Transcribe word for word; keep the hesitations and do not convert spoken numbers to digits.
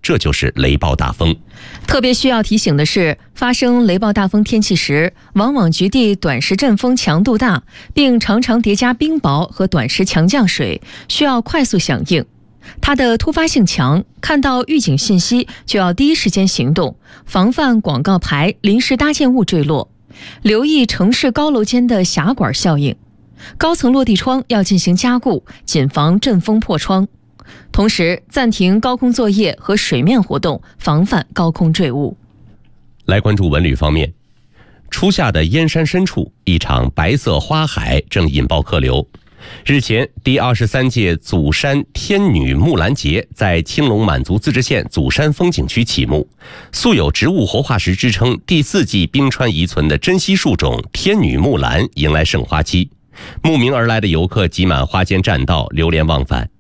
这就是雷暴大风。 特别需要提醒的是，发生雷暴大风天气时，往往局地短时阵风强度大，并常常叠加冰雹和短时强降水，需要快速响应。它的突发性强，看到预警信息就要第一时间行动，防范广告牌、临时搭建物坠落，留意城市高楼间的狭管效应。高层落地窗要进行加固，谨防阵风破窗。同时暂停高空作业和水面活动，防范高空坠物。 来关注文旅方面，初夏的燕山深处，一场白色花海正引爆客流。日前，第二十三届祖山天女木兰节在青龙满族自治县祖山风景区启幕。素有植物活化石之称，第四纪冰川遗存的珍稀树种天女木兰迎来盛花期，慕名而来的游客挤满花间栈道，流连忘返。